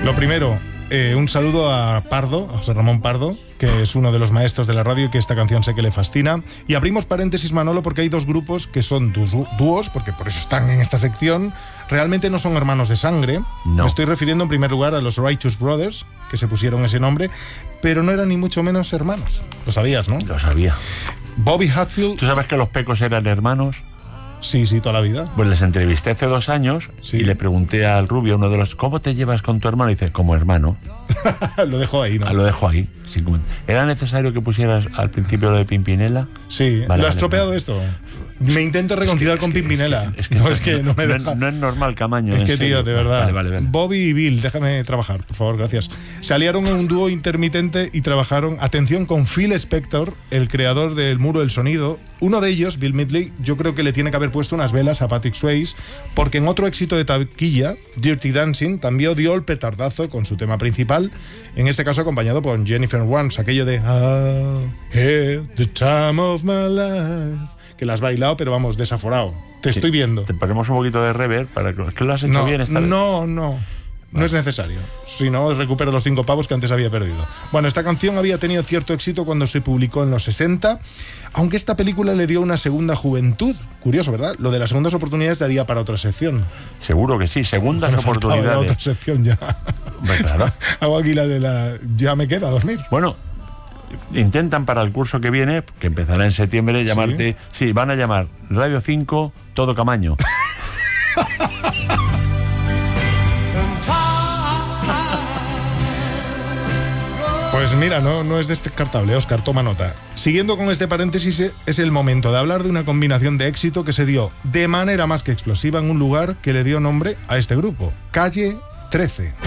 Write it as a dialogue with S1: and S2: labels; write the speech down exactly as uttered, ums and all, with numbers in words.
S1: Lo primero, eh, un saludo a Pardo, a José Ramón Pardo, que es uno de los maestros de la radio y que esta canción sé que le fascina. Y abrimos paréntesis, Manolo, porque hay dos grupos que son dúos, porque por eso están en esta sección. Realmente no son hermanos de sangre.
S2: No.
S1: Me estoy refiriendo en primer lugar a los Righteous Brothers, que se pusieron ese nombre, pero no eran ni mucho menos hermanos. Lo sabías, ¿no?
S2: Lo sabía.
S1: Bobby Hatfield...
S2: ¿Tú sabes que los Pecos eran hermanos?
S1: Sí, sí, toda la vida.
S2: Pues les entrevisté hace dos años
S1: sí.
S2: y le pregunté al Rubio, uno de los, ¿cómo te llevas con tu hermano? Y dice, como hermano.
S1: Lo dejo ahí, ¿no?
S2: Ah, lo dejo ahí. Sin ¿Era necesario que pusieras al principio lo de Pimpinela?
S1: Sí.
S2: Vale,
S1: ¿Lo has
S2: vale,
S1: tropeado
S2: vale.
S1: esto? Me intento reconciliar
S2: es que,
S1: con
S2: es que,
S1: Pimpinela.
S2: Es que,
S1: no,
S2: es
S1: es que no me deja.
S2: No, no es normal, Camaño.
S1: Es que,
S2: serio.
S1: tío, de verdad.
S2: Vale, vale, vale.
S1: Bobby y Bill, déjame trabajar, por favor, gracias. Se aliaron en un dúo intermitente y trabajaron, atención, con Phil Spector, el creador del Muro del Sonido. Uno de ellos, Bill Medley, yo creo que le tiene que haber puesto unas velas a Patrick Swayze, porque en otro éxito de taquilla, Dirty Dancing, también dio el petardazo con su tema principal, en este caso acompañado por Jennifer Warnes, aquello de I had the time of my life, que la has bailado, pero vamos, desaforado. Te
S2: Sí,
S1: estoy viendo.
S2: Te ponemos un poquito de reverb para que, que lo has hecho
S1: No,
S2: bien esta vez.
S1: no, no. No es necesario. Si no, recupero los cinco pavos que antes había perdido. Bueno, esta canción había tenido cierto éxito cuando se publicó en los sesenta, aunque esta película le dio una segunda juventud. Curioso, ¿verdad? Lo de las segundas oportunidades daría para otra sección.
S2: Seguro que sí, segundas
S1: Me faltaba ya
S2: oportunidades.
S1: otra sección ya.
S2: Hombre, claro.
S1: Hago aquí la de la... Ya me queda a dormir.
S2: Bueno, intentan para el curso que viene, que empezará en septiembre, llamarte... Sí, sí van a llamar Radio cinco Todo Camaño.
S1: Pues mira, no, no es descartable, Óscar, toma nota. Siguiendo con este paréntesis, es el momento de hablar de una combinación de éxito que se dio de manera más que explosiva en un lugar que le dio nombre a este grupo, Calle trece.